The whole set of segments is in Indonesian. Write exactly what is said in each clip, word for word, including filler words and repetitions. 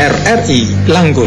R R I Langgur.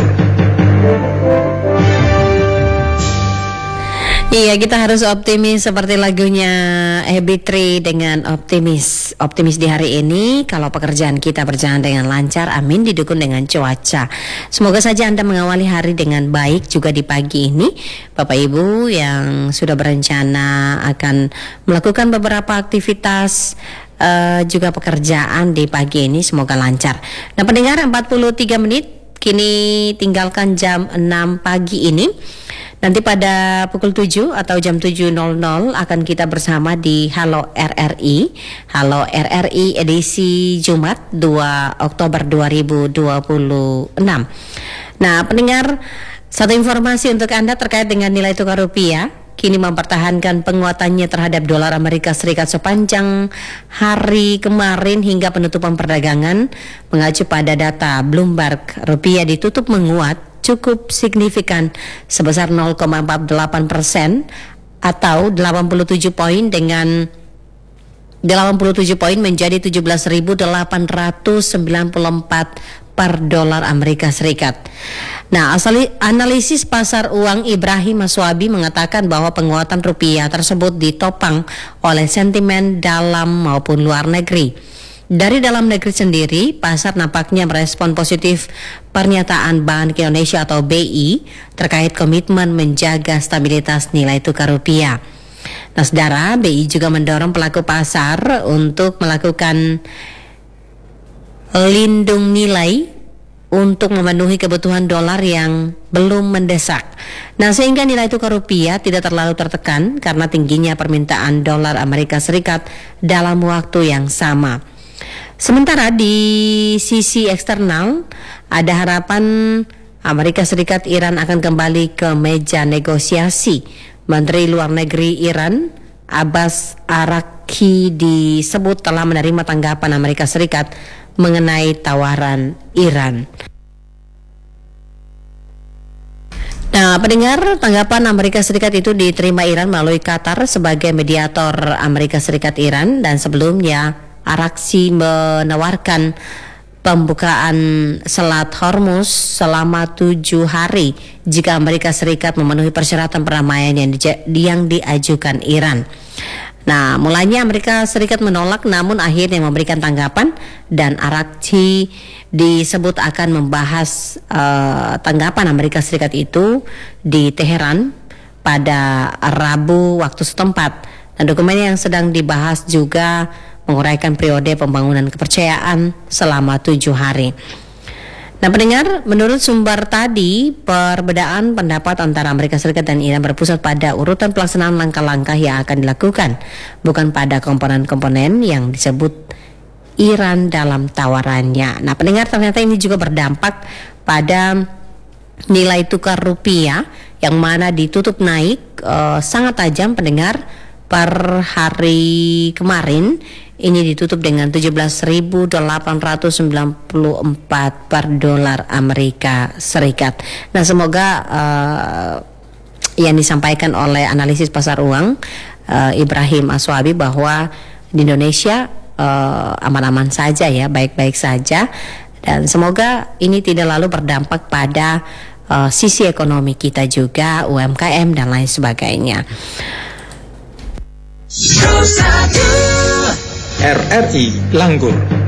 Iya, kita harus optimis seperti lagunya Happy Tree dengan optimis. Optimis di hari ini kalau pekerjaan kita berjalan dengan lancar, amin, didukung dengan cuaca. Semoga saja Anda mengawali hari dengan baik juga di pagi ini. Bapak Ibu yang sudah berencana akan melakukan beberapa aktivitas uh, juga pekerjaan di pagi ini, semoga lancar. Nah, pendengar, empat puluh tiga menit kini tinggalkan jam enam pagi ini. Nanti pada pukul tujuh atau jam tujuh nol nol akan kita bersama di Halo R R I. Halo R R I edisi Jumat dua Oktober dua ribu dua puluh enam. Nah, pendengar, satu informasi untuk Anda terkait dengan nilai tukar rupiah kini mempertahankan penguatannya terhadap dolar Amerika Serikat sepanjang hari kemarin hingga penutupan perdagangan. Mengacu pada data Bloomberg, rupiah ditutup menguat cukup signifikan sebesar nol koma empat delapan persen atau delapan puluh tujuh poin dengan delapan puluh tujuh poin menjadi tujuh belas ribu delapan ratus sembilan puluh empat per dolar Amerika Serikat. Nah, asal analisis pasar uang Ibrahim Aswabi mengatakan bahwa penguatan rupiah tersebut ditopang oleh sentimen dalam maupun luar negeri. Dari dalam negeri sendiri, pasar nampaknya merespon positif pernyataan Bank Indonesia atau B I terkait komitmen menjaga stabilitas nilai tukar rupiah. Nah, saudara, B I juga mendorong pelaku pasar untuk melakukan lindung nilai untuk memenuhi kebutuhan dolar yang belum mendesak. Nah, sehingga nilai tukar rupiah tidak terlalu tertekan karena tingginya permintaan dolar Amerika Serikat dalam waktu yang sama. Sementara di sisi eksternal, ada harapan Amerika Serikat Iran akan kembali ke meja negosiasi. Menteri Luar Negeri Iran, Abbas Araghchi, disebut telah menerima tanggapan Amerika Serikat mengenai tawaran Iran. Nah, pendengar, tanggapan Amerika Serikat itu diterima Iran melalui Qatar sebagai mediator Amerika Serikat Iran, dan sebelumnya Araghchi menawarkan pembukaan Selat Hormuz selama tujuh hari jika Amerika Serikat memenuhi persyaratan perdamaian yang, di, yang diajukan Iran. Nah, mulanya Amerika Serikat menolak, namun akhirnya memberikan tanggapan, dan Araghchi disebut akan membahas uh, tanggapan Amerika Serikat itu di Teheran pada Rabu waktu setempat. Dan dokumen yang sedang dibahas juga menguraikan periode pembangunan kepercayaan selama tujuh hari. Nah, pendengar, menurut sumber tadi, perbedaan pendapat antara Amerika Serikat dan Iran berpusat pada urutan pelaksanaan langkah-langkah yang akan dilakukan, bukan pada komponen-komponen yang disebut Iran dalam tawarannya. Nah, pendengar, ternyata ini juga berdampak pada nilai tukar rupiah yang mana ditutup naik uh, sangat tajam, pendengar. Per hari kemarin ini ditutup dengan tujuh belas ribu delapan ratus sembilan puluh empat per dolar Amerika Serikat. Nah, semoga uh, yang disampaikan oleh analisis pasar uang uh, Ibrahim Aswabi bahwa di Indonesia uh, aman-aman saja ya, baik-baik saja, dan semoga ini tidak lalu berdampak pada uh, sisi ekonomi kita juga, U M K M dan lain sebagainya. R R I Langgur.